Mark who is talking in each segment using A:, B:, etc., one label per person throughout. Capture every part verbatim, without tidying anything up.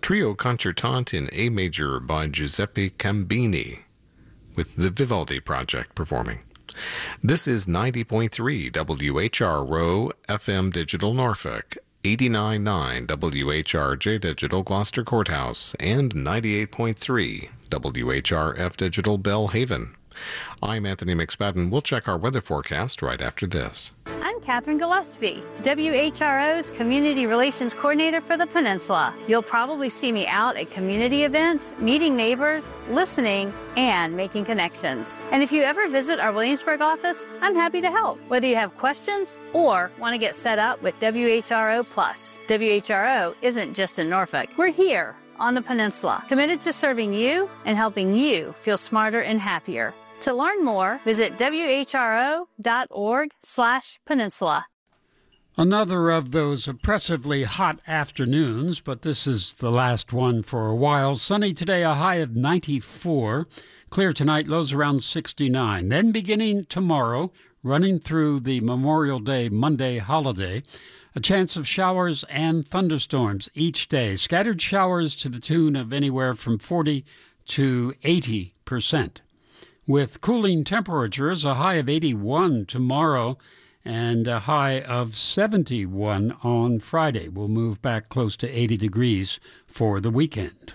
A: Trio Concertante in A major by Giuseppe Cambini, with the Vivaldi Project performing. This is ninety point three W H R O F M Digital Norfolk, eighty-nine point nine W H R J Digital Gloucester Courthouse, and ninety-eight point three W H R F Digital Bellhaven. I'm Anthony McSpadden. We'll check our weather forecast right after this.
B: I'm Catherine Gillespie, W H R O's Community Relations Coordinator for the Peninsula. You'll probably see me out at community events, meeting neighbors, listening, and making connections. And if you ever visit our Williamsburg office, I'm happy to help, whether you have questions or want to get set up with W H R O Plus. W H R O isn't just in Norfolk. We're here on the Peninsula, committed to serving you and helping you feel smarter and happier. To learn more, visit W H R O dot org slash peninsula.
C: Another of those oppressively hot afternoons, but this is the last one for a while. Sunny today, a high of ninety-four. Clear tonight, lows around sixty-nine. Then beginning tomorrow, running through the Memorial Day Monday holiday, a chance of showers and thunderstorms each day. Scattered showers to the tune of anywhere from forty to eighty percent. With cooling temperatures, a high of eighty-one tomorrow and a high of seventy-one on Friday. We'll move back close to eighty degrees for the weekend.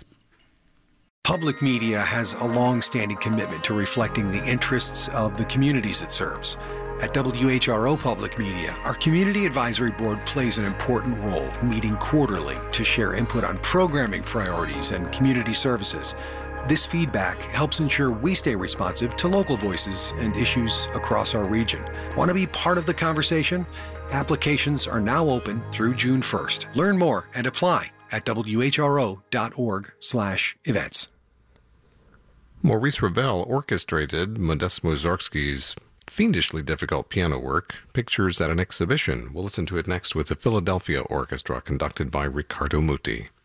D: Public media has a long-standing commitment to reflecting the interests of the communities it serves. At W H R O Public Media, our Community Advisory Board plays an important role, meeting quarterly to share input on programming priorities and community services. This feedback helps ensure we stay responsive to local voices and issues across our region. Want to be part of the conversation? Applications are now open through June first. Learn more and apply at W H R O dot org slash events.
A: Maurice Ravel orchestrated Modest Mussorgsky's fiendishly difficult piano work, Pictures at an Exhibition. We'll listen to it next with the Philadelphia Orchestra, conducted by Riccardo Muti.